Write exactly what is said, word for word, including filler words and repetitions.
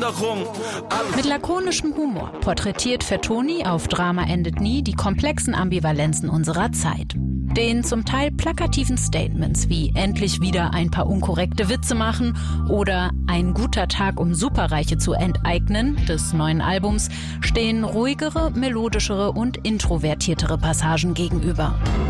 Wanderung. Mit lakonischem Humor porträtiert Fettoni auf Drama endet nie die komplexen Ambivalenzen unserer Zeit. Den zum Teil plakativen Statements wie endlich wieder ein paar unkorrekte Witze machen oder ein guter Tag, um Superreiche zu enteignen des neuen Albums stehen ruhigere, melodischere und introvertiertere Passagen gegenüber.